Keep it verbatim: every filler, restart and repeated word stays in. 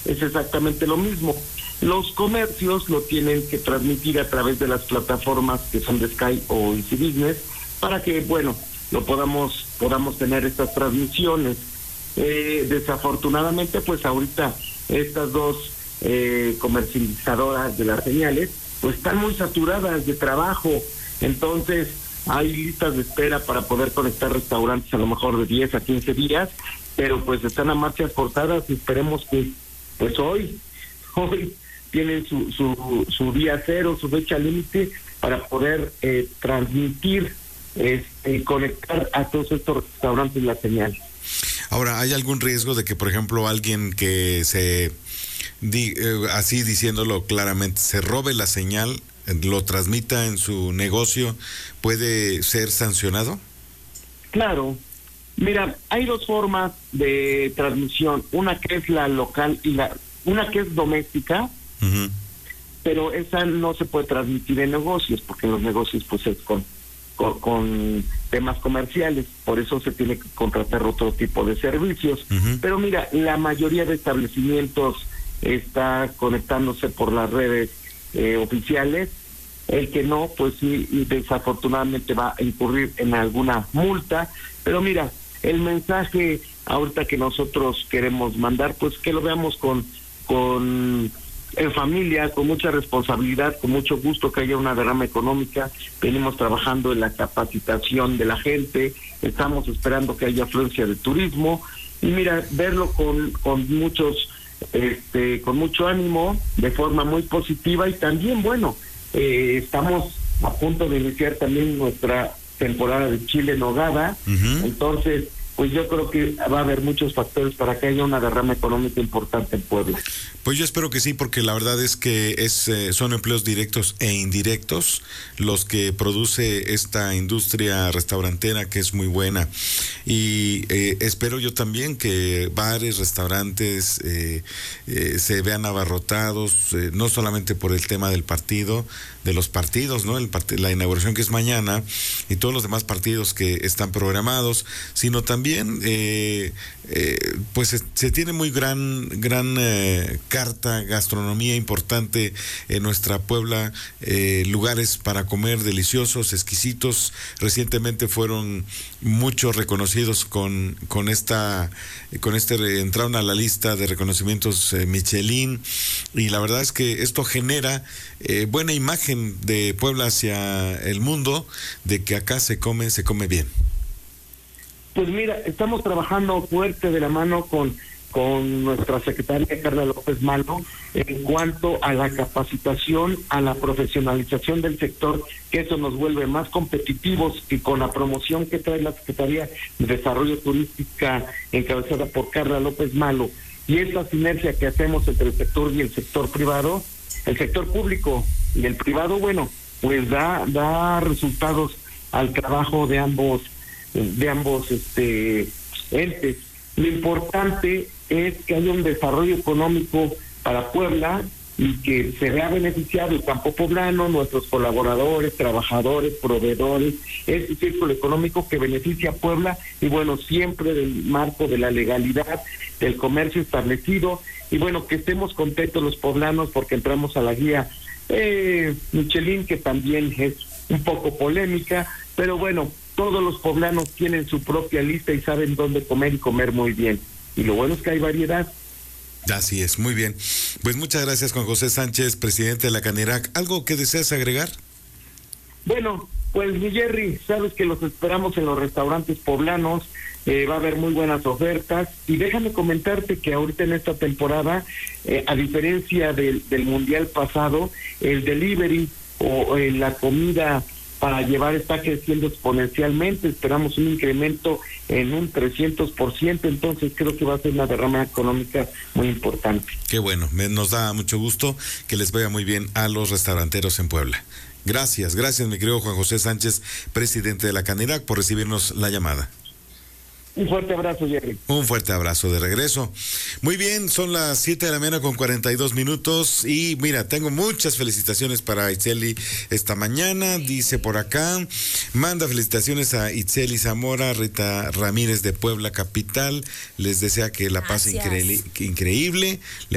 es exactamente lo mismo. Los comercios lo tienen que transmitir a través de las plataformas que son de Sky o Easy Business para que, bueno, lo podamos podamos tener estas transmisiones. Eh, desafortunadamente, pues ahorita estas dos eh, comercializadoras de las señales, pues están muy saturadas de trabajo, entonces hay listas de espera para poder conectar restaurantes a lo mejor de diez a quince días, pero pues están a marchas cortadas y esperemos que pues hoy, hoy tienen su, su, su día cero, su fecha límite para poder eh, transmitir y conectar a todos estos restaurantes la señal. Ahora, ¿hay algún riesgo de que, por ejemplo, alguien que se, di, eh, así diciéndolo claramente, se robe la señal, lo transmita en su negocio, puede ser sancionado? Claro. Mira, hay dos formas de transmisión, una que es la local y la una que es doméstica, uh-huh. pero esa no se puede transmitir en negocios, porque en los negocios pues es con Con, con temas comerciales, por eso se tiene que contratar otro tipo de servicios. Uh-huh. Pero mira, la mayoría de establecimientos está conectándose por las redes eh, oficiales. El que no, pues sí, desafortunadamente va a incurrir en alguna multa. Pero mira, el mensaje ahorita que nosotros queremos mandar, pues que lo veamos con con en familia, con mucha responsabilidad, con mucho gusto que haya una derrama económica. Venimos trabajando en la capacitación de la gente, estamos esperando que haya afluencia de turismo y mira, verlo con con muchos este con mucho ánimo, de forma muy positiva. Y también, bueno, eh, estamos a punto de iniciar también nuestra temporada de chile en nogada. Uh-huh. Entonces pues yo creo que va a haber muchos factores para que haya una derrama económica importante en Puebla. Pues yo espero que sí, porque la verdad es que es eh, son empleos directos e indirectos los que produce esta industria restaurantera, que es muy buena. Y eh, espero yo también que bares, restaurantes eh, eh, se vean abarrotados, eh, no solamente por el tema del partido, de los partidos, ¿no? El part- la inauguración que es mañana y todos los demás partidos que están programados, sino también eh, eh, pues se, se tiene muy gran gran eh, carta, gastronomía importante en nuestra Puebla, eh, lugares para comer deliciosos, exquisitos. Recientemente fueron muchos reconocidos con con esta con este entraron a la lista de reconocimientos eh, Michelin, y la verdad es que esto genera eh, buena imagen de Puebla hacia el mundo, de que acá se come se come bien. Pues mira, estamos trabajando fuerte de la mano con con nuestra secretaria Carla López Malo en cuanto a la capacitación, a la profesionalización del sector, que eso nos vuelve más competitivos, y con la promoción que trae la Secretaría de Desarrollo Turística encabezada por Carla López Malo, y esa sinergia que hacemos entre el sector y el sector privado, el sector público y el privado, bueno, pues da da resultados al trabajo de ambos de ambos este entes. Lo importante es que haya un desarrollo económico para Puebla y que se vea beneficiado el campo poblano, nuestros colaboradores, trabajadores, proveedores, ese círculo económico que beneficia a Puebla, y bueno, siempre del marco de la legalidad, del comercio establecido, y bueno, que estemos contentos los poblanos porque entramos a la guía eh, Michelin, que también es un poco polémica, pero bueno, todos los poblanos tienen su propia lista y saben dónde comer y comer muy bien. Y lo bueno es que hay variedad. Así es, muy bien. Pues muchas gracias, Juan José Sánchez, presidente de la Canirac. ¿Algo que deseas agregar? Bueno, pues mi Jerry, sabes que los esperamos en los restaurantes poblanos, eh, va a haber muy buenas ofertas, y déjame comentarte que ahorita en esta temporada, eh, a diferencia del, del mundial pasado, el delivery o eh, la comida para llevar está creciendo exponencialmente. Esperamos un incremento en un trescientos por ciento, entonces creo que va a ser una derrama económica muy importante. Qué bueno, me, nos da mucho gusto que les vaya muy bien a los restauranteros en Puebla. Gracias, gracias mi querido Juan José Sánchez, presidente de la Canirac, por recibirnos la llamada. Un fuerte abrazo, Jerry. Un fuerte abrazo de regreso. Muy bien, son las siete de la mañana con cuarenta y dos minutos. Y mira, tengo muchas felicitaciones para Itzeli esta mañana. Dice por acá, manda felicitaciones a Itzeli Zamora, Rita Ramírez de Puebla Capital. Les desea que la pasen increíble. increíble.